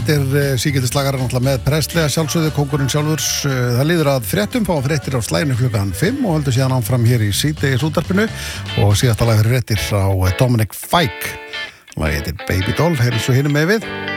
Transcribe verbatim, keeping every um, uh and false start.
Þetta er sígildislagar náttúrulega með Presley sjálfsögðu, kóngurinn sjálfur. Það líður að fréttum, fáum fréttir á slæginu klukkan fimm og höldum síðan áfram hér í síðdegis útvarpinu og síðasta lag fyrir fréttir á Dominic Fike. Lagið heitir Baby Doll, heyrðum svo hinum með við.